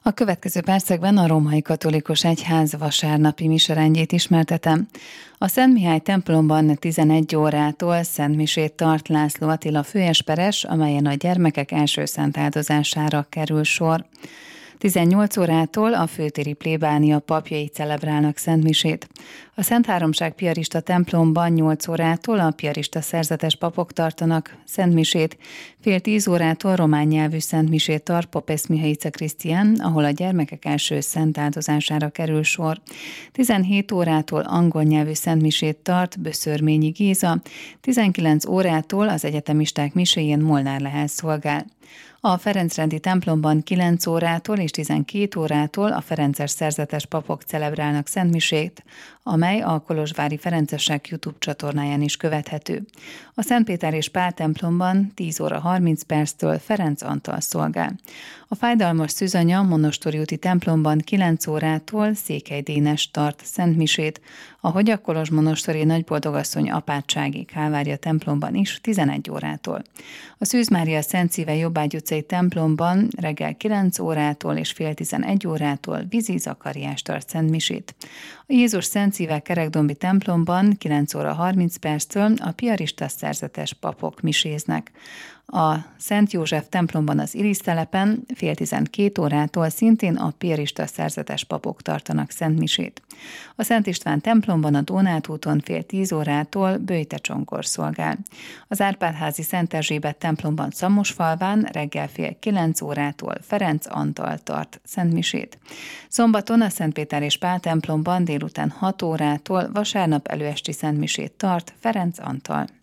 A következő percekben a Római Katolikus Egyház vasárnapi miserendjét ismertetem. A Szent Mihály templomban 11 órától szentmisét tart László Attila főesperes, amelyen a gyermekek első szentáldozására kerül sor. 18 órától a főtéri plébánia papjai celebrálnak szentmisét. A Szent Háromság piarista templomban 8 órától a piarista szerzetes papok tartanak szentmisét, fél 10 órától román nyelvű szentmisét tart Popesz Mihaica Krisztián, ahol a gyermekek első szentáldozására kerül sor. 17 órától angol nyelvű szentmisét tart Böszörményi Géza, 19 órától az egyetemisták miséjén Molnár Lehel szolgál. A Ferencrendi templomban 9 órától és 12 órától a ferences szerzetes papok celebrálnak szentmisét, amely a kolozsvári ferencesek YouTube csatornáján is követhető. A Szent Péter és Pál templomban 10 óra 30 perctől Ferenc Antal szolgál. A Fájdalmas Szűzanya monostori úti templomban 9 órától Székely Dénes tart szentmisét, ahogy a kolozsmonostori Nagyboldogasszony apátsági Kálvária templomban is 11 órától. A Szűz Mária Szent Szíve Jobbágy utcai templomban reggel 9 órától és fél 11 órától Vizi Zakariás tart szentmisét. A Jézus Szent Szíve Kerekdombi templomban 9 óra 30 perctől a piarista szerzetes papok miséznek. A Szent József templomban az Irisztelepen fél 12 órától szintén a piarista szerzetes papok tartanak szentmisét. A Szent István templomban a Dónát úton fél 10 órától Böjte Csonkor szolgál. Az Árpád-házi Szent Erzsébet templomban Szamosfalván reggel fél 9 órától Ferenc Antal tart szentmisét. Szombaton a Szent Péter és Pál templomban délután 6 órától vasárnap előesti szentmisét tart Ferenc Antal.